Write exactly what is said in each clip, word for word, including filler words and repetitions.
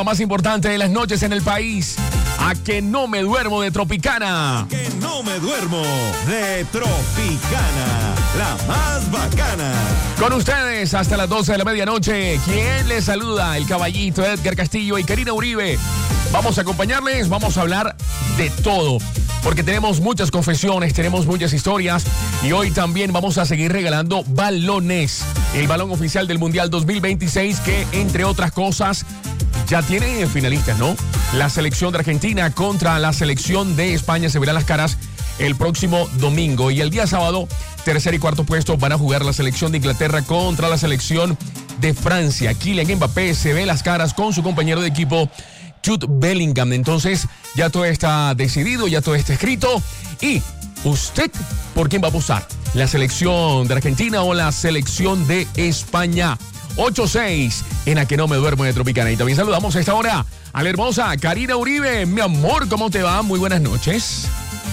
Lo más importante de las noches en el país. A que no me duermo de Tropicana. A que no me duermo de Tropicana. La más bacana. Con ustedes hasta las doce de la medianoche. ¿Quién les saluda? El caballito Edgar Castillo y Karina Uribe. Vamos a acompañarles, vamos a hablar de todo. Porque tenemos muchas confesiones, tenemos muchas historias. Y hoy también vamos a seguir regalando balones. El balón oficial del Mundial dos mil veintiséis que, entre otras cosas, ya tiene finalistas, ¿no? La selección de Argentina contra la selección de España se verán las caras el próximo domingo. Y el día sábado, tercer y cuarto puesto van a jugar la selección de Inglaterra contra la selección de Francia. Kylian Mbappé se ve las caras con su compañero de equipo, Jude Bellingham. Entonces, ya todo está decidido, ya todo está escrito. Y usted, ¿por quién va a apostar? ¿La selección de Argentina o la selección de España? ocho seis en A que no me duermo de Tropicana. Y también saludamos a esta hora a la hermosa Karina Uribe. Mi amor, ¿cómo te va? Muy buenas noches.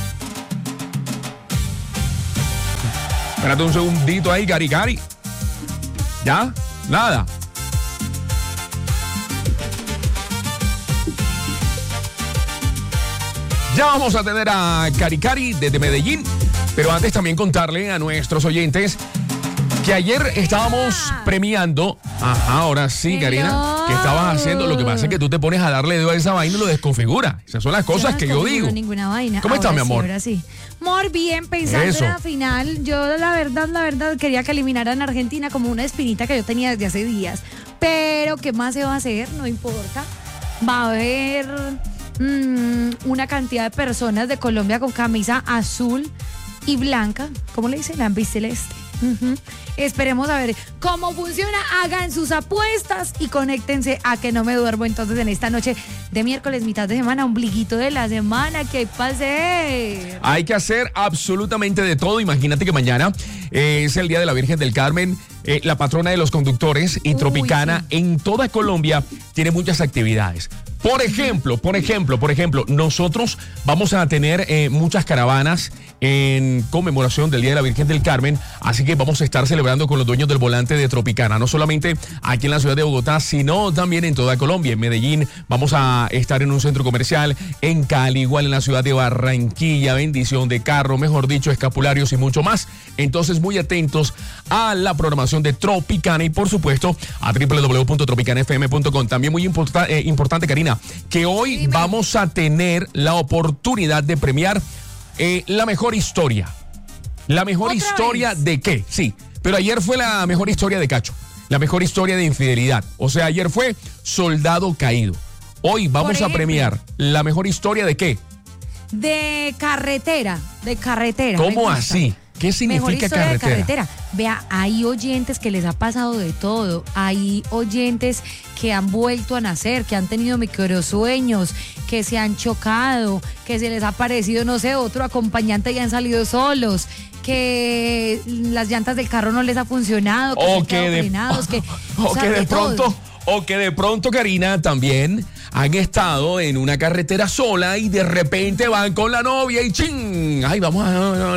Espérate un segundito ahí, Cari, Cari. ¿Ya? Nada. Ya vamos a tener a Cari Cari desde Medellín. Pero antes también contarle a nuestros oyentes que ayer estábamos premiando. Ajá, ahora sí, Hello. Karina. ¿Qué estabas haciendo? Lo que pasa es que tú te pones a darle dedo a esa vaina y lo desconfigura. Esas son las cosas yo que yo digo. Ninguna vaina. ¿Cómo estás, mi amor? Sí, ahora sí. Amor, bien, pensando Eso. en la final. Yo, la verdad, la verdad, quería que eliminaran a Argentina como una espinita que yo tenía desde hace días. Pero, ¿qué más se va a hacer? No importa. Va a haber mmm, una cantidad de personas de Colombia con camisa azul y blanca. ¿Cómo le dicen? La ambiceleste. Uh-huh. Esperemos a ver cómo funciona. Hagan sus apuestas y conéctense a que no me duermo entonces en esta noche de miércoles, mitad de semana, ombliguito de la semana. ¿Qué hay para hacer? Hay que hacer absolutamente de todo. Imagínate que mañana eh, es el Día de la Virgen del Carmen, eh, la patrona de los conductores, y Uy, Tropicana sí. en toda Colombia tiene muchas actividades. Por ejemplo, por ejemplo, por ejemplo, nosotros vamos a tener eh, muchas caravanas en conmemoración del Día de la Virgen del Carmen, así que vamos a estar celebrando con los dueños del volante de Tropicana, no solamente aquí en la ciudad de Bogotá, sino también en toda Colombia. En Medellín vamos a estar en un centro comercial, en Cali, igual en la ciudad de Barranquilla, bendición de carro, mejor dicho, escapularios y mucho más. Entonces, muy atentos a la programación de Tropicana y, por supuesto, a doble u doble u doble u punto tropicana f m punto com. También muy importa, eh, importante, Karina, que hoy Dime. vamos a tener la oportunidad de premiar eh, la mejor historia. ¿La mejor ¿Otra historia vez? de qué? Sí, pero ayer fue la mejor historia de Cacho. La mejor historia de infidelidad. O sea, ayer fue Soldado Caído. Hoy vamos a ejemplo. premiar la mejor historia de qué. De carretera, de carretera. ¿Cómo me gusta. así? ¿Qué significa Mejor historia carretera? de carretera. Vea, hay oyentes que les ha pasado de todo. Hay oyentes que han vuelto a nacer, que han tenido microsueños, que se han chocado, que se les ha aparecido, no sé, otro acompañante y han salido solos, que las llantas del carro no les ha funcionado, que se O han que quedado de, frenados, que, o o sea, que de todo. pronto, o que de pronto, Karina, también han estado en una carretera sola y de repente van con la novia y ¡ching! Ay, vamos a...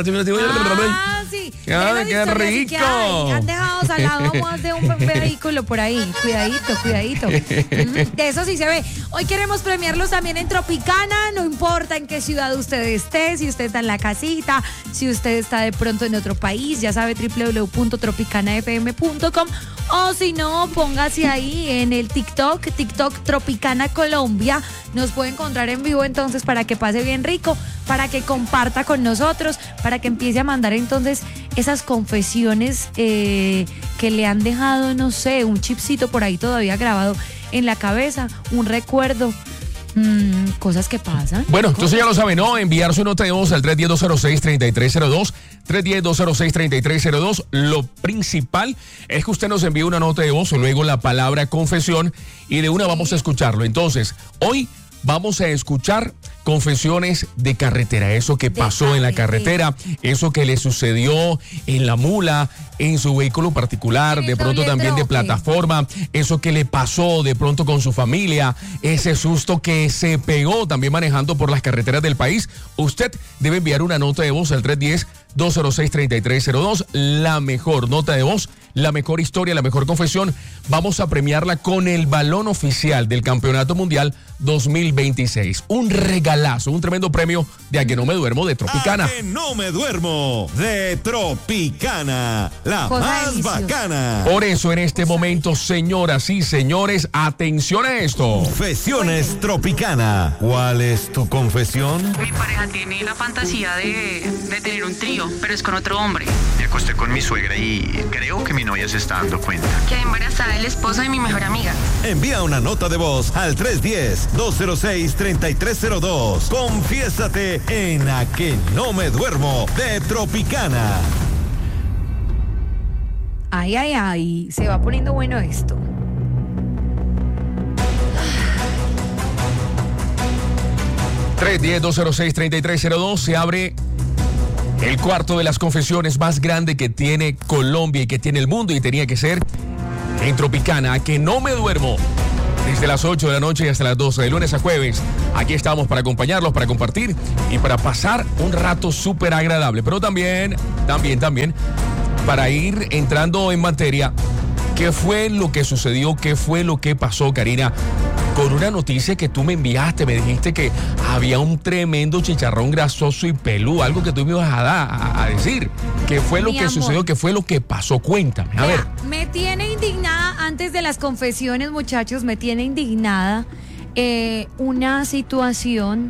Ah, sí. Ay, Esas qué historias sí que hay. rico. Han dejado salado más de un vehículo por ahí. Cuidadito, cuidadito. Mm, De eso sí se ve. Hoy queremos premiarlos también en Tropicana. No importa en qué ciudad usted esté, si usted está en la casita, si usted está de pronto en otro país, ya sabe, doble u doble u doble u punto tropicana f m punto com. O si no, póngase ahí en el TikTok, TikTok Tropicana Colombia. Nos puede encontrar en vivo entonces para que pase bien rico, para que comparta con nosotros, para que empiece a mandar entonces esas confesiones eh, que le han dejado, no sé, un chipcito por ahí todavía grabado en la cabeza, un recuerdo. Mm, cosas que pasan. Bueno, entonces ya lo saben, ¿no? Enviar su nota de voz al tres uno cero, dos cero seis, tres tres cero dos, tres uno cero, dos cero seis, tres tres cero dos. Lo principal es que usted nos envíe una nota de voz o luego la palabra confesión y de una vamos a escucharlo. Entonces, hoy vamos a escuchar confesiones de carretera, eso que De pasó en la carretera, eso que le sucedió en la mula, en su vehículo particular, En el de pronto doble también de troque. plataforma, eso que le pasó de pronto con su familia, ese susto que se pegó también manejando por las carreteras del país. Usted debe enviar una nota de voz al tres uno cero, dos cero seis, tres tres cero dos, la mejor nota de voz la mejor historia, la mejor confesión, vamos a premiarla con el balón oficial del Campeonato Mundial dos mil veintiséis. Un regalazo, un tremendo premio de A Que No Me Duermo de Tropicana. A Que No Me Duermo de Tropicana, la Cosa más deliciosa. bacana. Por eso en este momento, señoras y señores, atención a esto. Confesiones Tropicana. ¿Cuál es tu confesión? Mi pareja tiene la fantasía de, de tener un trío, pero es con otro hombre. Me acosté con mi suegra y creo que mi novia se está dando cuenta. Quedé embarazada del esposo de mi mejor amiga. Envía una nota de voz al tres uno cero, dos cero seis, tres tres cero dos. Confiésate en A Que No Me Duermo de Tropicana. Ay, ay, ay, se va poniendo bueno esto. tres uno cero, dos cero seis, tres tres cero dos. Se abre el cuarto de las confesiones más grande que tiene Colombia y que tiene el mundo, y tenía que ser en Tropicana. A Que No Me Duermo. Desde las ocho de la noche y hasta las doce, de lunes a jueves. Aquí estamos para acompañarlos, para compartir y para pasar un rato súper agradable. Pero también, también, también, para ir entrando en materia, ¿qué fue lo que sucedió? ¿Qué fue lo que pasó, Karina? Con una noticia que tú me enviaste, me dijiste que había un tremendo chicharrón grasoso y peludo, algo que tú me ibas a dar, a, a decir. ¿Qué fue lo Mi que amor. sucedió? ¿Qué fue lo que pasó? Cuéntame, a ver. Vea, me tiene indignada, antes de las confesiones, muchachos, me tiene indignada eh, una situación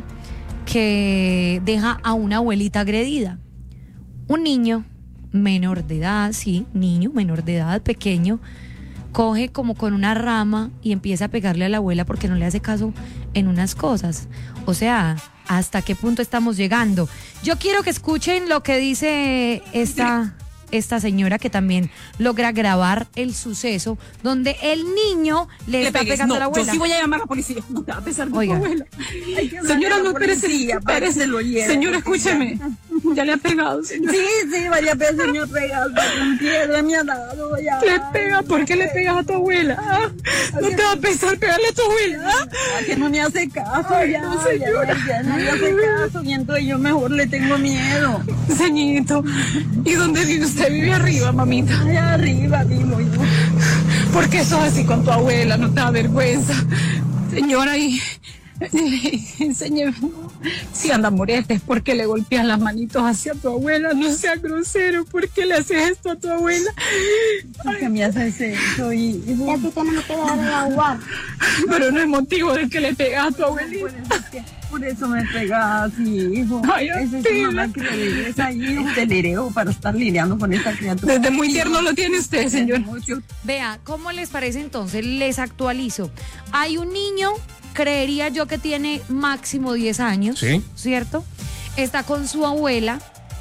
que deja a una abuelita agredida. Un niño menor de edad, sí, niño menor de edad, pequeño, coge como con una rama y empieza a pegarle a la abuela porque no le hace caso en unas cosas. O sea, ¿hasta qué punto estamos llegando? Yo quiero que escuchen lo que dice esta, esta señora que también logra grabar el suceso donde el niño le, Le está pegues. pegando No, a la abuela. Yo sí voy a llamar a la policía. No te va a pesar de Oiga. tu abuela. Hay que Señora, hablarle a no, la espérese. policía para que espérese. se lo lleve. Señora, escúcheme. Ya le ha pegado, señora. Sí, sí, varias veces señor regal, con piedra me ha dado ya. Le pega, ¿por qué le pegas a tu abuela? ¿Ah? No te va a pesar pegarle a tu abuela. ¿Ah? Ah, que no me hace caso Ay, ya, no, señora. ya, ya no me hace caso y entonces yo mejor le tengo miedo. Señorito, ¿y dónde vive usted? Vive arriba, mamita. Allá arriba vivo yo. ¿Por qué sos así con tu abuela? No te da vergüenza. Señora, y enséñeme. Si anda moretes, ¿por qué le golpeas las manitos hacia tu abuela? No sea grosero, ¿por qué le haces esto a tu abuela? ¿Por qué me haces eso, hijo? Ya tú tenemos que dejar de aguar. Pero no es motivo de que le pegas a tu Por abuelita. eso, es que- por eso me pegas así, hijo. Ay, Esa es Tila. una que es ahí un delireo para estar lidiando con esta criatura. Desde muy tierno lo tiene usted, señor. Mucho. Vea, ¿cómo les parece entonces? Les actualizo. Hay un niño, creería yo que tiene máximo diez años, Sí. ¿cierto? Está con su abuela,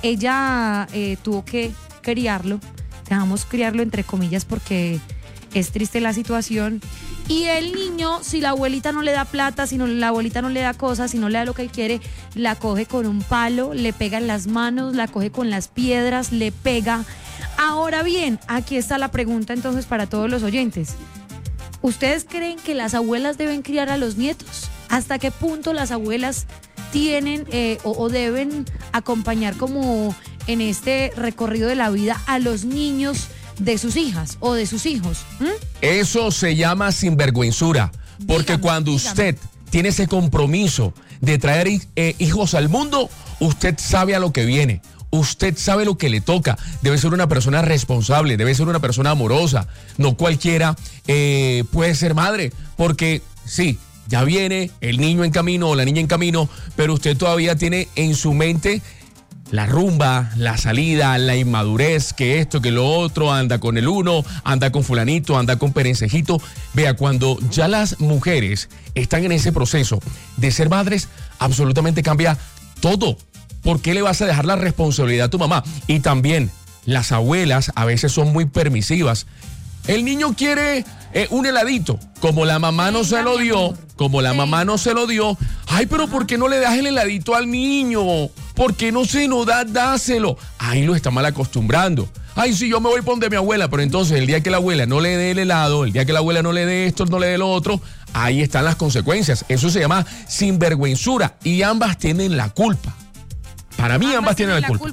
ella eh, tuvo que criarlo, dejamos criarlo entre comillas porque es triste la situación. Y el niño, si la abuelita no le da plata, si no, la abuelita no le da cosas, si no le da lo que él quiere, la coge con un palo, le pega en las manos, la coge con las piedras, le pega. Ahora bien, aquí está la pregunta entonces para todos los oyentes. ¿Ustedes creen que las abuelas deben criar a los nietos? ¿Hasta qué punto las abuelas tienen eh, o, o deben acompañar como en este recorrido de la vida a los niños de sus hijas o de sus hijos? ¿Mm? Eso se llama sinvergüenzura, porque Dígame, cuando dígame. usted tiene ese compromiso de traer eh, hijos al mundo, usted sabe a lo que viene. Usted sabe lo que le toca. Debe ser una persona responsable, debe ser una persona amorosa. No cualquiera eh, puede ser madre, porque sí, ya viene el niño en camino o la niña en camino, pero usted todavía tiene en su mente la rumba, la salida, la inmadurez, que esto, que lo otro, anda con el uno, anda con fulanito, anda con perencejito. Vea, cuando ya las mujeres están en ese proceso de ser madres, absolutamente cambia todo. ¿Por qué le vas a dejar la responsabilidad a tu mamá? Y también las abuelas a veces son muy permisivas. El niño quiere eh, un heladito, como la mamá no se lo dio, como la mamá no se lo dio. Ay, pero ¿por qué no le das el heladito al niño? ¿Por qué no se lo da? Dáselo. Ahí lo está mal acostumbrando. Ay, sí, yo me voy por donde mi abuela, pero entonces el día que la abuela no le dé el helado, el día que la abuela no le dé esto, no le dé lo otro, ahí están las consecuencias. Eso se llama sinvergüenzura y ambas tienen la culpa. Para mí ambas, tienen la culpa.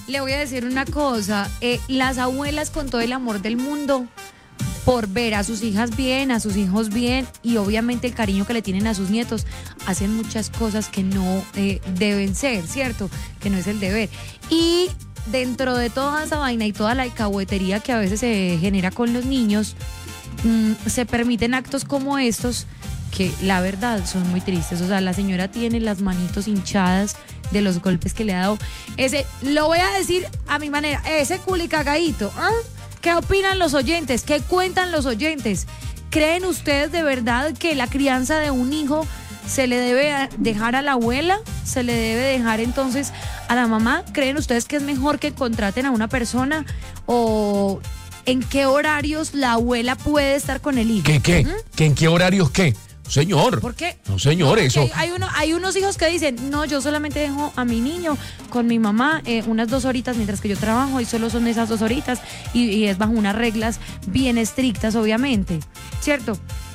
le voy a decir una cosa. Eh, las abuelas, con todo el amor del mundo, por ver a sus hijas bien, a sus hijos bien y obviamente el cariño que le tienen a sus nietos, hacen muchas cosas que no eh, deben ser, ¿cierto? Que no es el deber. Y dentro de toda esa vaina y toda la alcahuetería que a veces se genera con los niños, mmm, se permiten actos como estos que la verdad son muy tristes. O sea, la señora tiene las manitos hinchadas de los golpes que le ha dado. Ese, lo voy a decir a mi manera, ese culicagadito, ¿ah? ¿Qué opinan los oyentes? ¿Qué cuentan los oyentes? ¿Creen ustedes de verdad que la crianza de un hijo se le debe dejar a la abuela? ¿Se le debe dejar entonces a la mamá? ¿Creen ustedes que es mejor que contraten a una persona? ¿O en qué horarios la abuela puede estar con el hijo? ¿Qué, qué? ¿Mm? ¿Qué en qué horarios qué? Señor. ¿Por qué? No, señor, No, eso. Hay, uno, hay unos hijos que dicen, no, yo solamente dejo a mi niño con mi mamá eh, unas dos horitas mientras que yo trabajo y solo son esas dos horitas y, y es bajo unas reglas bien estrictas, obviamente, ¿cierto?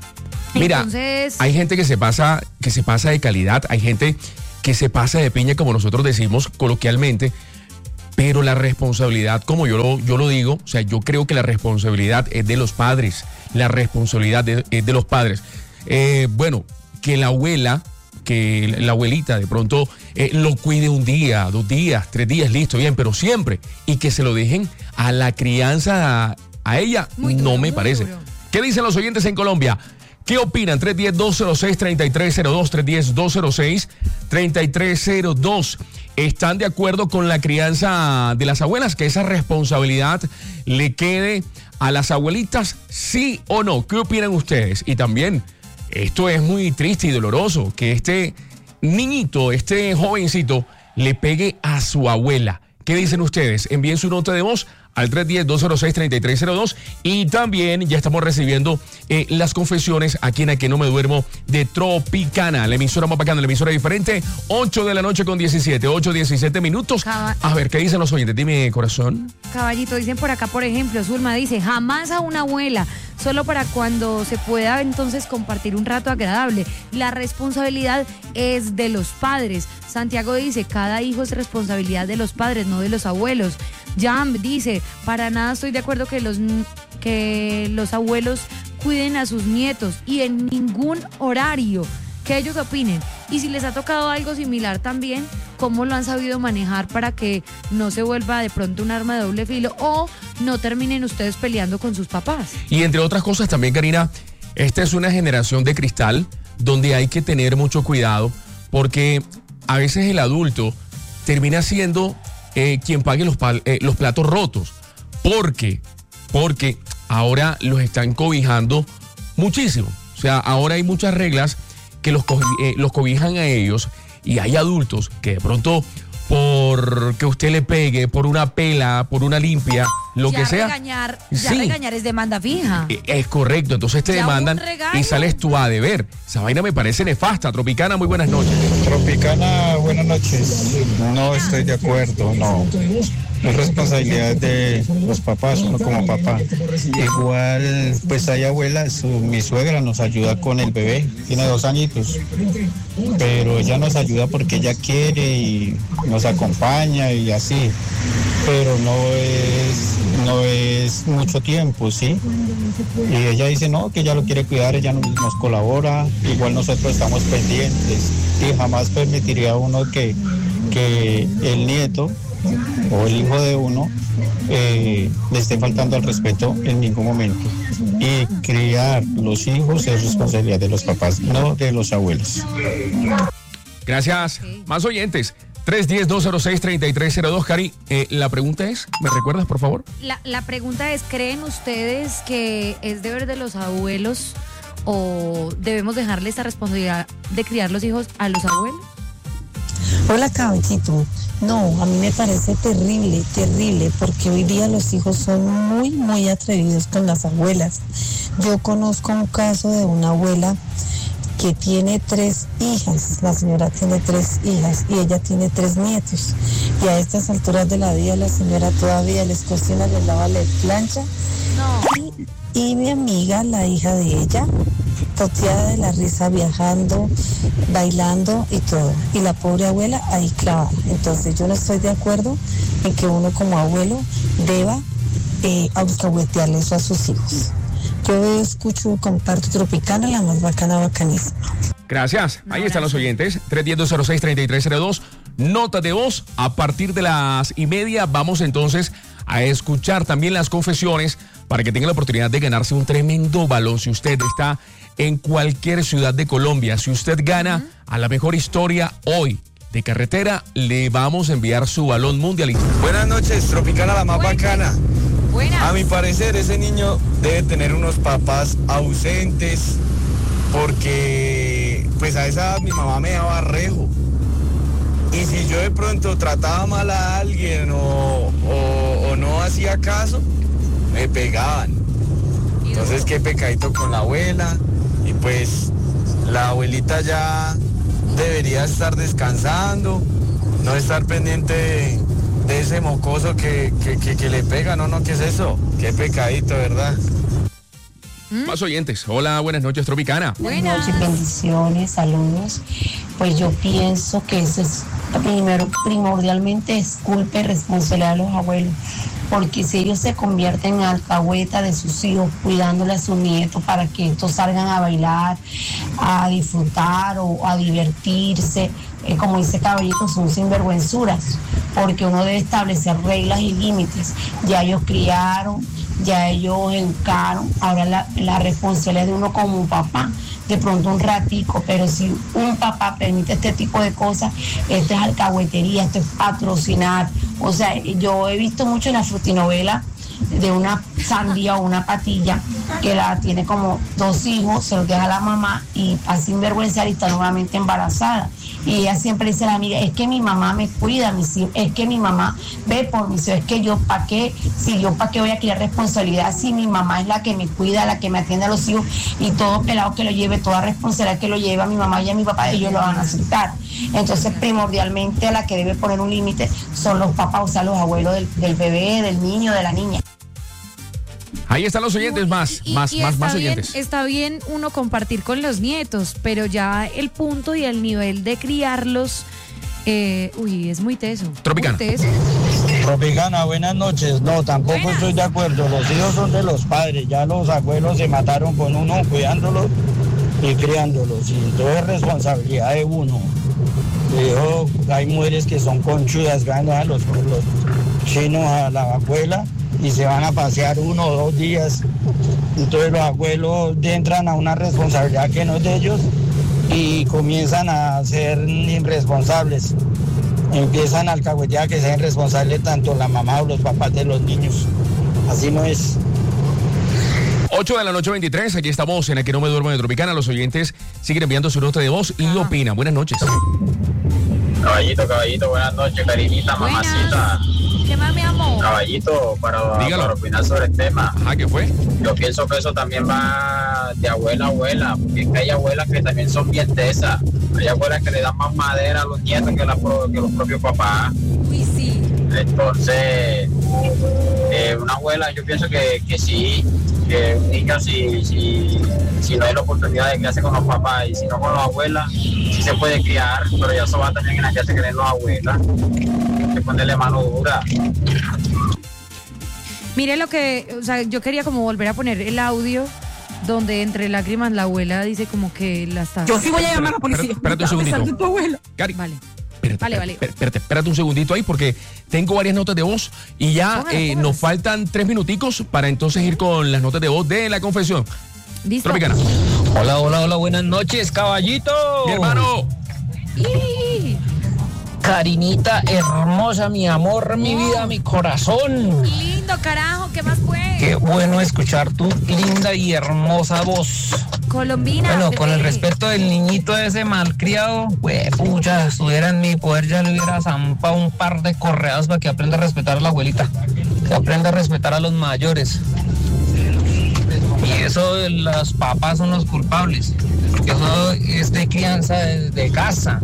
Mira, Entonces, hay gente que se pasa, que se pasa de calidad, hay gente que se pasa de piña, como nosotros decimos coloquialmente, pero la responsabilidad, como yo lo, yo lo digo, o sea, yo creo que la responsabilidad es de los padres, la responsabilidad de, es de los padres. Eh, bueno, que la abuela, que la abuelita de pronto eh, lo cuide un día, dos días, tres días, listo, bien, pero siempre, y que se lo dejen a la crianza, a, a ella, Muy no duro, me muy parece. duro. ¿Qué dicen los oyentes en Colombia? ¿Qué opinan? tres uno cero, dos cero seis, tres tres cero dos, tres uno cero, dos cero seis, tres tres cero dos. ¿Están de acuerdo con la crianza de las abuelas? ¿Que esa responsabilidad le quede a las abuelitas? ¿Sí o no? ¿Qué opinan ustedes? Y también, esto es muy triste y doloroso, que este niñito, este jovencito, le pegue a su abuela. ¿Qué dicen ustedes? Envíen su nota de voz al tres uno cero, dos cero seis, tres tres cero dos y también ya estamos recibiendo eh, las confesiones aquí en A Que No Me Duermo de Tropicana, la emisora más bacana, la emisora diferente, ocho de la noche con diecisiete, ocho, diecisiete minutos. Caba- A ver, ¿qué dicen los oyentes? Dime, corazón. caballito, dicen por acá, por ejemplo, Zulma dice, jamás a una abuela, solo para cuando se pueda entonces compartir un rato agradable. La responsabilidad es de los padres. Santiago dice, cada hijo es responsabilidad de los padres, no de los abuelos. Jam dice, para nada estoy de acuerdo que los, que los abuelos cuiden a sus nietos y en ningún horario. Que ellos opinen. Y si les ha tocado algo similar también, ¿cómo lo han sabido manejar para que no se vuelva de pronto un arma de doble filo o no terminen ustedes peleando con sus papás? Y entre otras cosas también, Karina, esta es una generación de cristal donde hay que tener mucho cuidado porque a veces el adulto termina siendo eh, quien pague los, pal- eh, los platos rotos. ¿Por qué? Porque ahora los están cobijando muchísimo. O sea, ahora hay muchas reglas que los, co- eh, los cobijan a ellos y hay adultos que de pronto por que usted le pegue, por una pela, por una limpia, lo ya que sea. Regañar, ya Sí. regañar es demanda fija. Eh, Es correcto, entonces te Ya demandan un regaño. y sales tú a deber. Esa vaina me parece nefasta. Tropicana, muy buenas noches. Tropicana, buenas noches. No estoy de acuerdo, no. Es responsabilidad de los papás, uno como papá. Igual, pues hay abuelas, su- mi suegra nos ayuda con el bebé, tiene dos añitos, pero ella nos ayuda porque ella quiere y nos acompaña y así, pero no es, no es mucho tiempo, ¿sí? Y ella dice, no, que ella lo quiere cuidar, ella nos, nos colabora, igual nosotros estamos pendientes y jamás permitiría uno que, que el nieto o el hijo de uno eh, le esté faltando al respeto en ningún momento. Y criar los hijos es responsabilidad de los papás, no de los abuelos. Gracias. Más oyentes. tres uno cero, dos cero seis, tres tres cero dos. Cari, eh, la pregunta es, ¿me recuerdas, por favor? La, la pregunta es, ¿creen ustedes que es deber de los abuelos o debemos dejarle esta responsabilidad de criar los hijos a los abuelos? Hola, caballito. No, a mí me parece terrible, terrible, porque hoy día los hijos son muy, muy atrevidos con las abuelas. Yo conozco un caso de una abuela que tiene tres hijas, la señora tiene tres hijas y ella tiene tres nietos. Y a estas alturas de la vida la señora todavía les cocina, les lava, les plancha. No. Y, y mi amiga, la hija de ella, toteada de la risa, viajando, bailando y todo. Y la pobre abuela ahí clavada. Entonces yo no estoy de acuerdo en que uno como abuelo deba eh, alcahuetearle eso a sus hijos. Yo escucho, comparto Tropicana, la más bacana, bacanísima. Gracias. Ahí están los oyentes. tres uno cero, dos cero seis, tres tres cero dos. Nota de voz. A partir de las y media vamos entonces a escuchar también las confesiones para que tenga la oportunidad de ganarse un tremendo balón. Si usted está en cualquier ciudad de Colombia, si usted gana uh-huh. a la mejor historia hoy de carretera, le vamos a enviar su balón mundialista. Buenas noches, Tropicana, la más Buenas. bacana. Buenas. A mi parecer, ese niño debe tener unos papás ausentes, porque pues a esa edad mi mamá me daba rejo. Y si yo de pronto trataba mal a alguien o, o, o no hacía caso, me pegaban. Entonces, qué pecadito con la abuela. Y pues la abuelita ya debería estar descansando, no estar pendiente de, de ese mocoso que, que, que, que le pega. No, no, ¿qué es eso? Qué pecadito, ¿verdad? ¿Mm? Más oyentes. Hola, buenas noches, Tropicana. Buenas noches, bendiciones, saludos. Pues yo pienso que eso es, primero, primordialmente es culpa y responsabilidad de los abuelos. Porque si ellos se convierten en alcahueta de sus hijos, cuidándole a sus nietos para que estos salgan a bailar, a disfrutar o a divertirse, eh, como dice Caballito, son sinvergüenzuras, porque uno debe establecer reglas y límites. Ya ellos criaron, ya ellos educaron, ahora la, la responsabilidad de uno como papá, de pronto un ratico, pero si un papá permite este tipo de cosas, esto es alcahuetería, esto es patrocinar. O sea, yo he visto mucho en la frutinovela de una sandía o una patilla que la tiene como dos hijos, se los deja a la mamá y así sinvergüenza y está nuevamente embarazada. Y ella siempre dice a la amiga, es que mi mamá me cuida, mis hijos, es que mi mamá ve por mis hijos, es que yo para qué, si yo para qué voy a crear responsabilidad si mi mamá es la que me cuida, la que me atiende a los hijos, y todo pelado que lo lleve, toda responsabilidad que lo lleve a mi mamá y a mi papá, ellos lo van a aceptar. Entonces primordialmente a la que debe poner un límite son los papás, o sea, los abuelos del, del bebé, del niño, de la niña. Ahí están los oyentes, más, y, más, y más, está más bien, oyentes. Está bien uno compartir con los nietos, pero ya el punto y el nivel de criarlos, eh, uy, es muy teso. Tropicana. Muy teso. Tropicana, buenas noches. No, tampoco Buenas. estoy de acuerdo. Los hijos son de los padres. Ya los abuelos se mataron con uno cuidándolos y criándolos. Y entonces es responsabilidad de uno. Dijo, hay mujeres que son conchudas, ganan a los, los chinos a la abuela y se van a pasear uno o dos días. Entonces los abuelos entran a una responsabilidad que no es de ellos y comienzan a ser irresponsables. Empiezan a alcahuetear que sean responsables tanto la mamá o los papás de los niños. Así no es. ocho de la noche veintitrés, aquí estamos en Aquí No Me Duermo de Tropicana. Los oyentes siguen enviando su nota de voz y opinan. Buenas noches. Caballito, caballito, buenas noches, carinita, Buenas. mamacita. ¿Qué más, mi amor? Caballito, para, Dígalo. para opinar sobre el tema. Ajá, ¿qué fue? Yo pienso que eso también va de abuela a abuela, porque es que hay abuelas que también son bien tesas. Hay abuelas que le dan más madera a los nietos que, la, que los propios papás. Uy, sí. Entonces, eh, una abuela, yo pienso que, que sí, que un niño si, si, si no hay la oportunidad de criarse con los papás y si no con las abuelas, sí se puede criar, pero ya eso va también en la que se creen las abuelas, hay que ponerle mano dura. Mire lo que, o sea, yo quería como volver a poner el audio donde entre lágrimas la abuela dice como que la está... Yo sí voy a llamar a la policía. Espérate un segundito. A pesar de tu abuela. Cari, Vale. espérate, Vale, espérate, vale. espérate, espérate un segundito ahí porque tengo varias notas de voz y ya Póngala, eh, póngala. nos faltan tres minuticos para entonces ir con las notas de voz de la confesión. ¿Listo? Tropicana. Hola, hola, hola, buenas noches, caballito. Mi hermano. ¡Y! Carinita hermosa, mi amor, mi vida, mi corazón. Lindo, carajo, ¿qué más pues? Qué bueno escuchar tu linda y hermosa voz. Colombina. Bueno, bebé. con el respeto del niñito ese malcriado, pues pucha, estuviera en mi poder, ya le hubiera zampado un par de correados para que aprenda a respetar a la abuelita, que aprenda a respetar a los mayores. Y eso de los papás son los culpables, porque eso es de crianza desde casa.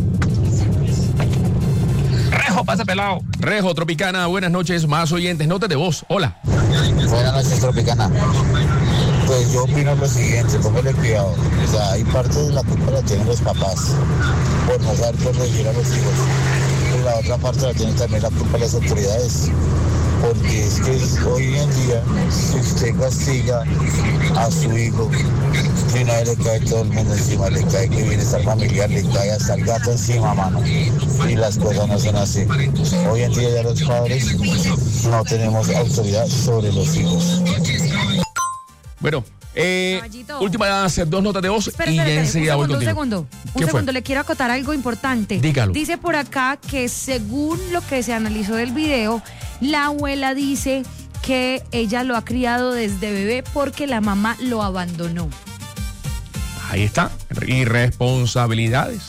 Rejo, pase pelado. Rejo, Tropicana, buenas noches, más oyentes, notas de voz. Hola. Buenas noches, Tropicana. Pues yo opino lo siguiente, póngale cuidado. O sea, hay parte de la culpa la tienen los papás por no saber corregir a los hijos. Y la otra parte la tienen también la culpa las autoridades. Porque es que hoy en día, si usted castiga a su hijo, si nadie le cae todo el mundo encima, le cae que bienestar familiar, le cae hasta el gato encima, mano. Y las cosas no son así. Hoy en día ya los padres no tenemos autoridad sobre los hijos. Bueno, eh, últimas dos notas de voz Espera, y espera, ya espera, enseguida voy un segundo, contigo. un segundo. ¿Qué Un fue? segundo, le quiero acotar algo importante. Dígalo. Dice por acá que según lo que se analizó del video, la abuela dice que ella lo ha criado desde bebé porque la mamá lo abandonó. Ahí está, irresponsabilidades.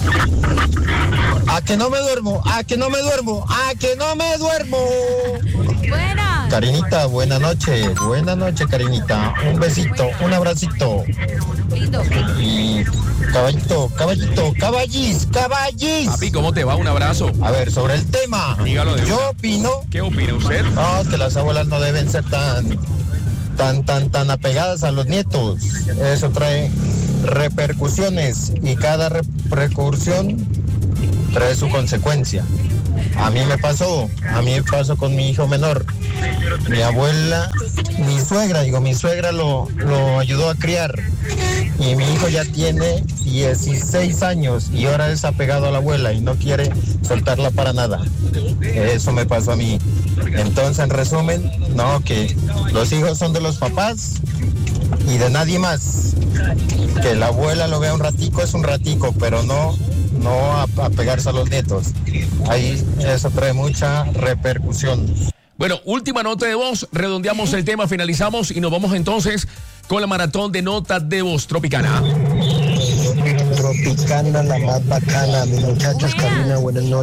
A que no me duermo, a que no me duermo, a que no me duermo. Buenas. Carinita, buena noche, buena noche, Carinita. Un besito, un abracito. Lindo. Y caballito, caballito, caballis, caballis. Papi, ¿cómo te va? Un abrazo. A ver, sobre el tema. Dígalo de Yo una. opino. ¿Qué opina usted? No, que las abuelas no deben ser tan, tan, tan, tan apegadas a los nietos. Eso trae repercusiones y cada repercusión trae su consecuencia. A mí me pasó, a mí me pasó con mi hijo menor. Mi abuela, mi suegra, digo, mi suegra lo, lo ayudó a criar. Y mi hijo ya tiene dieciséis años y ahora es apegado a la abuela y no quiere soltarla para nada. Eso me pasó a mí. Entonces, en resumen, no, que los hijos son de los papás y de nadie más. Que la abuela lo vea un ratico es un ratico, pero no, no a, a pegarse a los nietos. Ahí eso trae mucha repercusión. Bueno, última nota de voz, redondeamos el tema, finalizamos y nos vamos entonces con la maratón de notas de voz Tropicana. Tropicana, la más bacana. Mis muchachos, Karina, buenas noches.